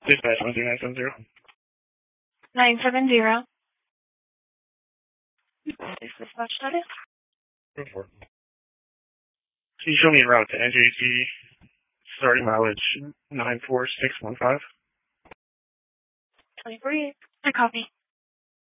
Dispatch 12970. 970. Is dispatch status? Go for it. Can you show me a route to NJC, starting mileage 94615? 24. I copy.